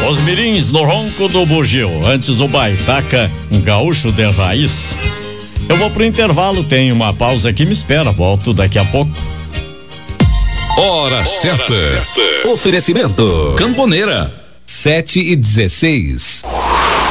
Os mirins no ronco do bugio. Antes o baitaca, um gaúcho de raiz. Eu vou pro intervalo, tem uma pausa que me espera. Volto daqui a pouco. Hora certa. Oferecimento Camponeira 7:16.